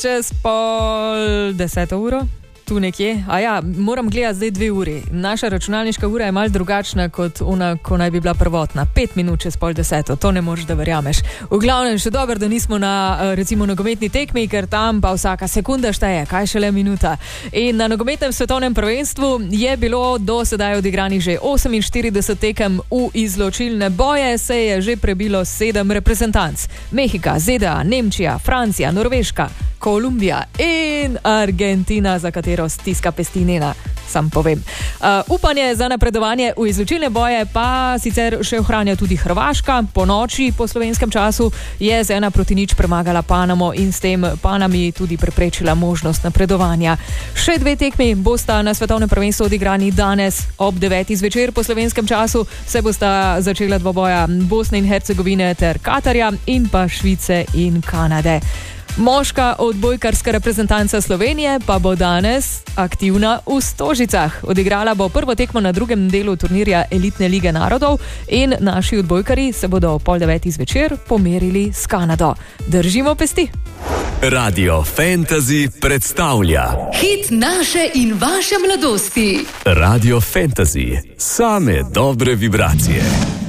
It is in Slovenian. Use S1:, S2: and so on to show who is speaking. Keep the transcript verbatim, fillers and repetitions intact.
S1: čez pol deseto uro. Tu nekje. A ja, moram gledati zdaj dve uri. Naša računalniška ura je malo drugačna kot ona, ko naj bi bila prvotna. Pet minut čez pol deseto, to ne moreš, da verjameš. V glavnem, še dobro, da nismo na, recimo, nogometni tekmi, ker tam pa vsaka sekunda šteje, kaj šele minuta. In na nogometnem svetovnem prvenstvu je bilo do sedaj odigranih že oseminštirideset tekem v izločilne boje, se je že prebilo sedem reprezentanc. Mehika, Z D A, Nemčija, Francija, Norveška, Kolumbija in Argentina, za katero stiska pesti Nena, sam povem. Uh, upanje za napredovanje v izločilne boje pa sicer še ohranja tudi Hrvaška. Po noči, po slovenskem času, je z ena proti nič premagala Panamo in s tem Panami tudi preprečila možnost napredovanja. Še dve tekmi bosta na svetovnem prvenstvu odigrani danes ob devetih zvečer po slovenskem času. Se bosta začela dvoboja Bosne in Hercegovine ter Katarja in pa Švice in Kanade. Moška odbojkarska reprezentanca Slovenije pa bo danes aktivna v Stožicah. Odigrala bo prvo tekmo na drugem delu turnirja Elitne lige narodov in naši odbojkari se bodo ob pol devetih zvečer pomerili s Kanado. Držimo pesti.
S2: Radio Fantasy predstavlja
S3: hit naše in vaše mladosti.
S2: Radio Fantasy, same dobre vibracije.